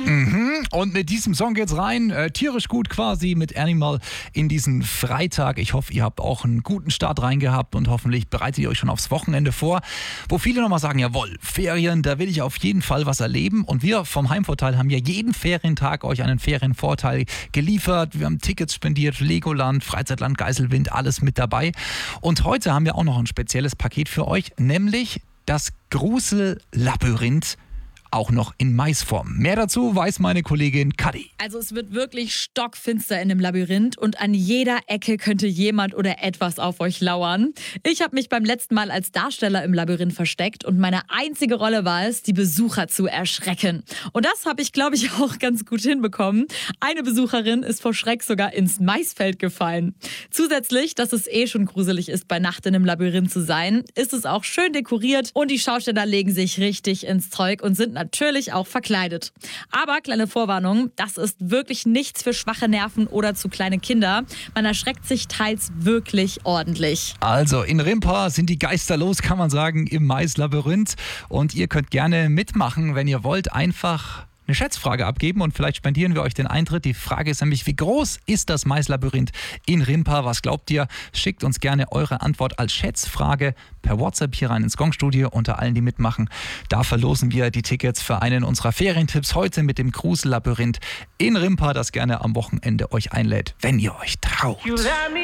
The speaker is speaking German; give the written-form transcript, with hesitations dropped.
Und mit diesem Song geht's rein, tierisch gut quasi mit Animal in diesen Freitag. Ich hoffe, ihr habt auch einen guten Start reingehabt und hoffentlich bereitet ihr euch schon aufs Wochenende vor, wo viele nochmal sagen, jawohl, Ferien, da will ich auf jeden Fall was erleben. Und wir vom Heimvorteil haben ja jeden Ferientag euch einen Ferienvorteil geliefert. Wir haben Tickets spendiert, Legoland, Freizeitland Geiselwind, alles mit dabei. Und heute haben wir auch noch ein spezielles Paket für euch, nämlich das Grusel-Labyrinth. Auch noch in Maisform. Mehr dazu weiß meine Kollegin Kadi. Also es wird wirklich stockfinster in dem Labyrinth und an jeder Ecke könnte jemand oder etwas auf euch lauern. Ich habe mich beim letzten Mal als Darsteller im Labyrinth versteckt und meine einzige Rolle war es, die Besucher zu erschrecken. Und das habe ich, glaube ich, auch ganz gut hinbekommen. Eine Besucherin ist vor Schreck sogar ins Maisfeld gefallen. Zusätzlich, dass es schon gruselig ist, bei Nacht in einem Labyrinth zu sein, ist es auch schön dekoriert und die Schausteller legen sich richtig ins Zeug und sind natürlich auch verkleidet. Aber, kleine Vorwarnung, das ist wirklich nichts für schwache Nerven oder zu kleine Kinder. Man erschreckt sich teils wirklich ordentlich. Also in Rimpa sind die Geister los, kann man sagen, im Maislabyrinth. Und ihr könnt gerne mitmachen, wenn ihr wollt, einfach eine Schätzfrage abgeben und vielleicht spendieren wir euch den Eintritt. Die Frage ist nämlich, wie groß ist das Maislabyrinth in Rimpa? Was glaubt ihr? Schickt uns gerne eure Antwort als Schätzfrage per WhatsApp hier rein ins Gongstudio unter allen, die mitmachen. Da verlosen wir die Tickets für einen unserer Ferientipps heute mit dem Grusel-Labyrinth in Rimpa, das gerne am Wochenende euch einlädt, wenn ihr euch traut.